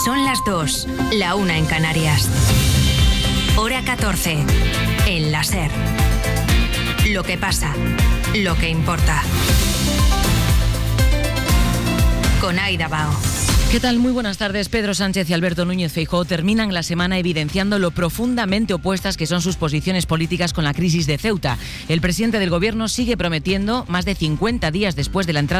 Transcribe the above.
Son las 2, la 1 en Canarias. Hora 14, en la SER. Lo que pasa, lo que importa. Con Aida Bao. ¿Qué tal? Muy buenas tardes. Pedro Sánchez y Alberto Núñez Feijóo terminan la semana evidenciando lo profundamente opuestas que son sus posiciones políticas con la crisis de Ceuta. El presidente del Gobierno sigue prometiendo, más de 50 días después de la entrada